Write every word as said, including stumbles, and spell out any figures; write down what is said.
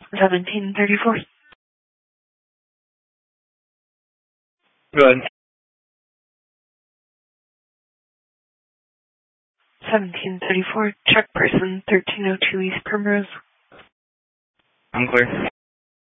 seventeen thirty-four. Good. seventeen thirty-four, check person thirteen oh two East Primrose. I'm clear.